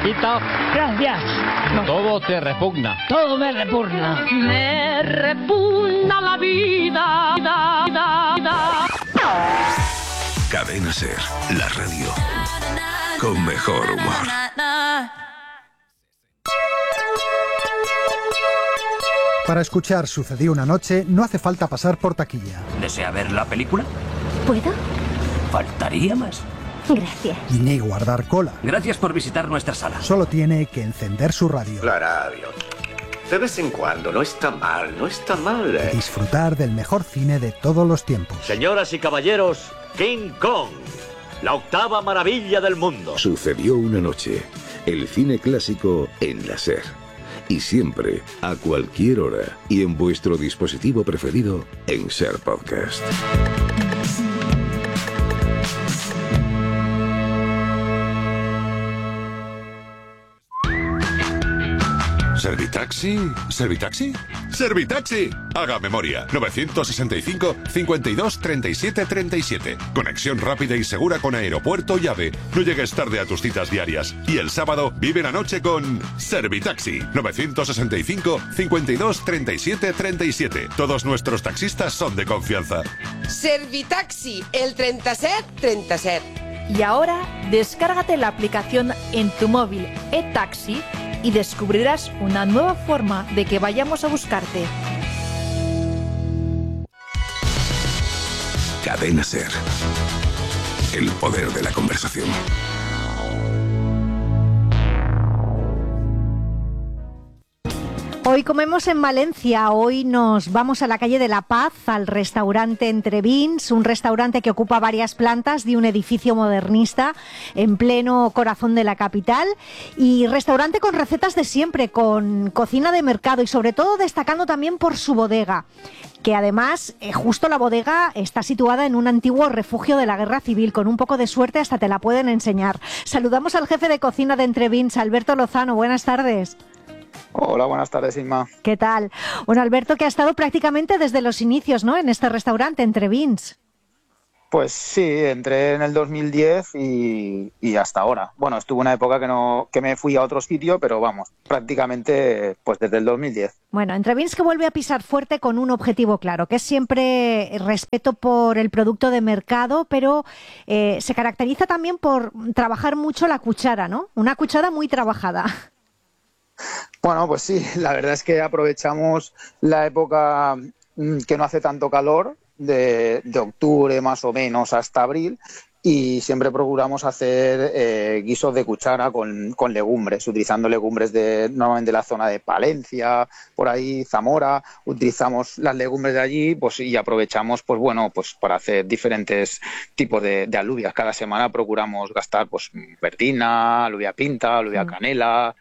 Felicito. Gracias. No. Todo te repugna. Todo me repugna. Me repugna la vida. Cadena Ser, la radio con mejor humor. Para escuchar Sucedió una noche no hace falta pasar por taquilla. ¿Desea ver la película? ¿Puedo? Faltaría más. Gracias. Ni guardar cola. Gracias por visitar nuestra sala. Solo tiene que encender su radio. La radio. De vez en cuando, no está mal, no está mal. Y disfrutar del mejor cine de todos los tiempos. Señoras y caballeros, King Kong, la octava maravilla del mundo. Sucedió una noche. El cine clásico en la Ser. Y siempre, a cualquier hora y en vuestro dispositivo preferido en Ser Podcast. ¿Servitaxi? ¿Servitaxi? ¡Servitaxi! Haga memoria. 965 52 37 37. Conexión rápida y segura con aeropuerto y AVE. No llegues tarde a tus citas diarias. Y el sábado vive la noche con Servitaxi. 965 52 37 37. Todos nuestros taxistas son de confianza. Servitaxi, el 37 37. Y ahora, descárgate la aplicación en tu móvil eTaxi y descubrirás una nueva forma de que vayamos a buscarte. Cadena Ser. El poder de la conversación. Hoy comemos en Valencia, hoy nos vamos a la calle de La Paz, al restaurante Entre Vins, un restaurante que ocupa varias plantas de un edificio modernista en pleno corazón de la capital, y restaurante con recetas de siempre, con cocina de mercado y sobre todo destacando también por su bodega, que además justo la bodega está situada en un antiguo refugio de la Guerra Civil. Con un poco de suerte hasta te la pueden enseñar. Saludamos al jefe de cocina de Entre Vins, Alberto Lozano. Buenas tardes. Hola, buenas tardes, Inma. ¿Qué tal? Bueno, Alberto, que ha estado prácticamente desde los inicios, ¿no?, en este restaurante, Entre Vins. Pues sí, entré en el 2010 y hasta ahora. Bueno, estuve una época que me fui a otro sitio, pero vamos, prácticamente pues desde el 2010. Bueno, Entre Vins que vuelve a pisar fuerte con un objetivo claro, que es siempre respeto por el producto de mercado, pero se caracteriza también por trabajar mucho la cuchara, ¿no? Una cuchara muy trabajada. Bueno, pues sí, la verdad es que aprovechamos la época que no hace tanto calor, de octubre más o menos hasta abril, y siempre procuramos hacer guisos de cuchara con legumbres, utilizando legumbres normalmente de la zona de Palencia, por ahí Zamora. Utilizamos las legumbres de allí, pues, y aprovechamos pues bueno, pues para hacer diferentes tipos de alubias. Cada semana procuramos gastar pues verdina, alubia pinta, alubia canela,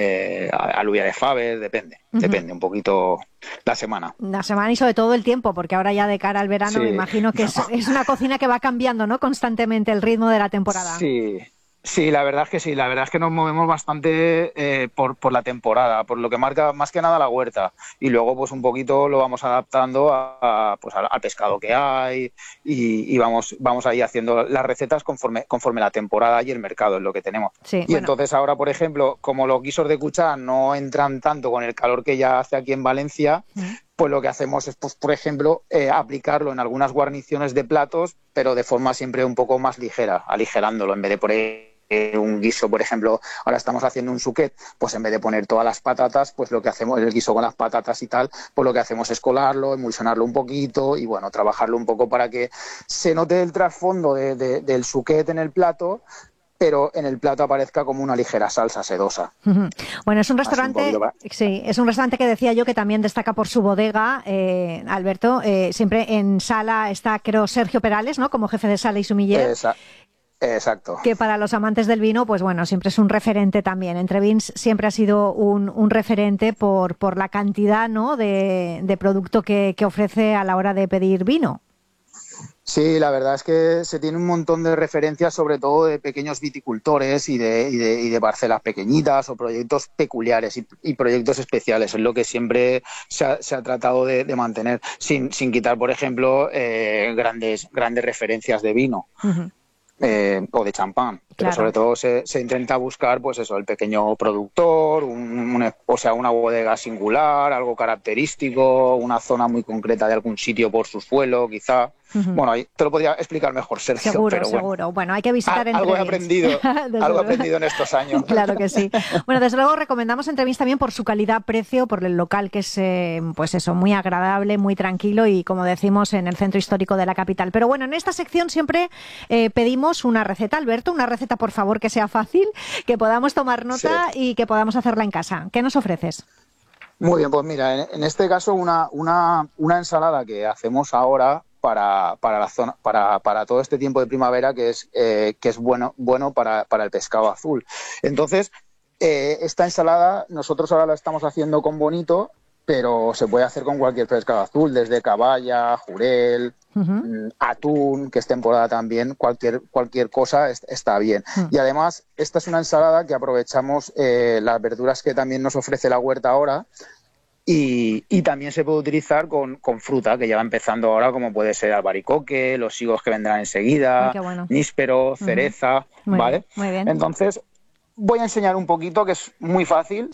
alubia de fave, depende un poquito la semana. La semana y sobre todo el tiempo, porque ahora ya de cara al verano me imagino que es una cocina que va cambiando, ¿no?, constantemente el ritmo de la temporada. Sí, la verdad es que sí, la verdad es que nos movemos bastante por la temporada, por lo que marca más que nada la huerta, y luego pues un poquito lo vamos adaptando al pescado que hay, y vamos ahí haciendo las recetas conforme la temporada y el mercado es lo que tenemos. Sí, y entonces ahora, por ejemplo, como los guisos de cuchara no entran tanto con el calor que ya hace aquí en Valencia, pues lo que hacemos es, pues, por ejemplo, aplicarlo en algunas guarniciones de platos, pero de forma siempre un poco más ligera, aligerándolo, en vez de poner un guiso, por ejemplo, ahora estamos haciendo un suquet, pues en vez de poner todas las patatas, pues lo que hacemos, el guiso con las patatas y tal, pues lo que hacemos es colarlo, emulsionarlo un poquito y bueno, trabajarlo un poco para que se note el trasfondo del suquet en el plato, pero en el plato aparezca como una ligera salsa sedosa. Bueno, es un restaurante, es un restaurante que decía yo que también destaca por su bodega, Alberto. Siempre en sala está, creo, Sergio Perales, ¿no?, como jefe de sala y sumiller. Exacto. Que para los amantes del vino, pues bueno, siempre es un referente también. Entre Vins siempre ha sido un referente por la cantidad, ¿no?, de producto que ofrece a la hora de pedir vino. Sí, la verdad es que se tiene un montón de referencias, sobre todo de pequeños viticultores y de parcelas pequeñitas o proyectos peculiares y proyectos especiales. Es lo que siempre se ha tratado de mantener, sin quitar, por ejemplo, grandes referencias de vino. o de champán. Pero Claro. sobre todo se intenta buscar, pues eso, el pequeño productor, una bodega singular, algo característico, una zona muy concreta de algún sitio por su suelo, quizá. Bueno, ahí te lo podría explicar mejor, Sergio. Seguro, pero bueno. seguro. Bueno, hay que visitar Algo he Entrevins. aprendido en estos años. Claro que sí. Bueno, desde luego recomendamos Entrevins también por su calidad-precio, por el local que es, pues eso, muy agradable, muy tranquilo y, como decimos, en el centro histórico de la capital. Pero bueno, en esta sección siempre pedimos una receta, Alberto, una receta, por favor, que sea fácil, que podamos tomar nota y que podamos hacerla en casa. ¿Qué nos ofreces? Muy bien, pues mira, en este caso una ensalada que hacemos ahora para la zona, para todo este tiempo de primavera, que es bueno para el pescado azul. Entonces, esta ensalada nosotros ahora la estamos haciendo con bonito, pero se puede hacer con cualquier pescado azul, desde caballa, jurel, atún, que es temporada también, cualquier cosa está bien. Y además, esta es una ensalada que aprovechamos las verduras que también nos ofrece la huerta ahora. Y también se puede utilizar con fruta, que ya va empezando ahora, como puede ser albaricoque, los higos que vendrán enseguida, bueno. níspero, cereza, ¿vale? Muy bien. Entonces, voy a enseñar un poquito, que es muy fácil,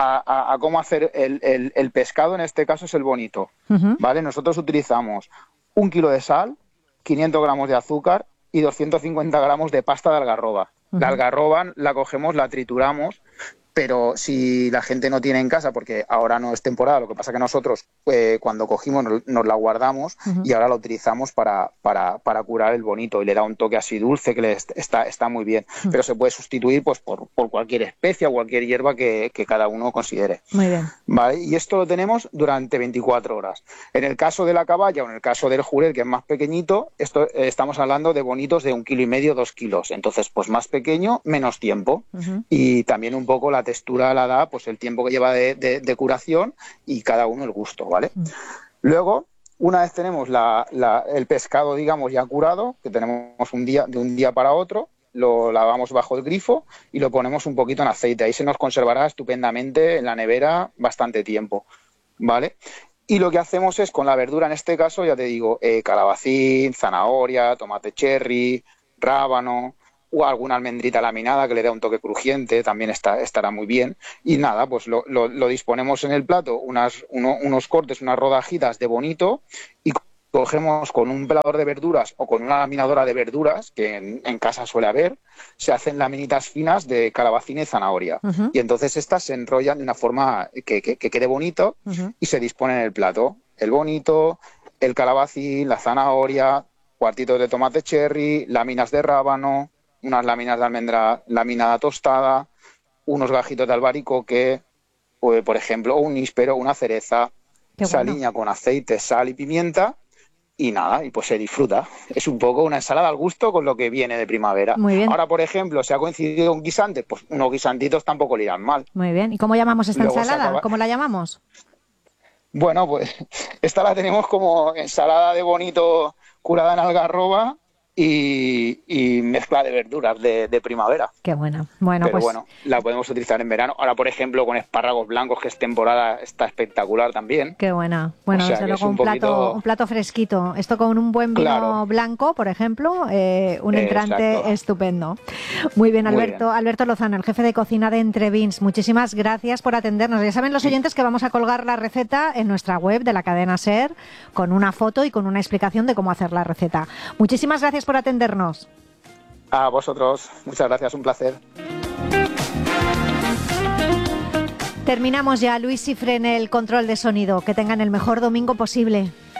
a cómo hacer el pescado, en este caso es el bonito, ¿vale? Nosotros utilizamos 1 kilo de sal, 500 gramos de azúcar y 250 gramos de pasta de algarroba. La algarroba la cogemos, la trituramos, pero si la gente no tiene en casa, porque ahora no es temporada, lo que pasa que nosotros cuando cogimos nos la guardamos y ahora la utilizamos para curar el bonito y le da un toque así dulce que está muy bien. Pero se puede sustituir pues por cualquier especia o cualquier hierba que cada uno considere. Muy bien. ¿Vale? Y esto lo tenemos durante 24 horas. En el caso de la caballa o en el caso del jurel, que es más pequeñito, estamos hablando de bonitos de 1,5 kilos, 2 kilos. Entonces, pues más pequeño, menos tiempo. Y también un poco la textura la da pues el tiempo que lleva de curación y cada uno el gusto, ¿vale? Luego, una vez tenemos el pescado, digamos, ya curado, que tenemos de un día para otro, lo lavamos bajo el grifo y lo ponemos un poquito en aceite. Ahí se nos conservará estupendamente en la nevera bastante tiempo, ¿vale? Y lo que hacemos es, con la verdura, en este caso, ya te digo, calabacín, zanahoria, tomate cherry, rábano, o alguna almendrita laminada que le da un toque crujiente, también estará muy bien. Y nada, pues lo disponemos en el plato, unos cortes, unas rodajitas de bonito, y cogemos con un pelador de verduras o con una laminadora de verduras, que en casa suele haber, se hacen laminitas finas de calabacín y zanahoria. Y entonces estas se enrollan de una forma que quede bonito y se dispone en el plato. El bonito, el calabacín, la zanahoria, cuartitos de tomate cherry, láminas de rábano, unas láminas de almendra laminada tostada, unos gajitos de albaricoque, o, por ejemplo, un níspero, una cereza, saliña con aceite, sal y pimienta, y nada, y pues se disfruta. Es un poco una ensalada al gusto con lo que viene de primavera. Muy bien. Ahora, por ejemplo, si ha coincidido un guisante, pues unos guisantitos tampoco le irán mal. Muy bien. ¿Y cómo llamamos esta Luego ensalada? ¿Cómo la llamamos? Bueno, pues esta la tenemos como ensalada de bonito curada en algarroba y mezcla de verduras de primavera. Qué buena. Bueno, pero pues bueno, la podemos utilizar en verano. Ahora, por ejemplo, con espárragos blancos, que es temporada, está espectacular también. qué buena. Bueno, O sea, desde que es luego un plato fresquito. Esto con un buen vino blanco, por ejemplo, un entrante Exacto. estupendo. Muy bien, Muy Alberto. bien. Alberto Lozano, el jefe de cocina de Entrevins. Muchísimas gracias por atendernos. Ya saben los oyentes que vamos a colgar la receta en nuestra web de la cadena SER, con una foto y con una explicación de cómo hacer la receta. Muchísimas gracias por atendernos. A vosotros, muchas gracias, un placer. Terminamos ya. Luis Cifre en el control de sonido. Que tengan el mejor domingo posible.